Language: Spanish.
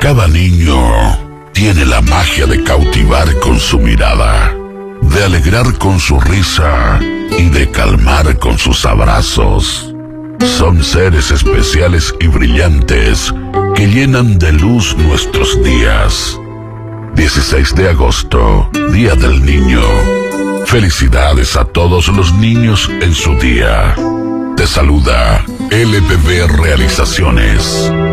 Cada niño tiene la magia de cautivar con su mirada, de alegrar con su risa y de calmar con sus abrazos. Son seres especiales y brillantes que llenan de luz nuestros días. 16 de agosto, Día del Niño. Felicidades a todos los niños en su día. Te saluda LBB Realizaciones.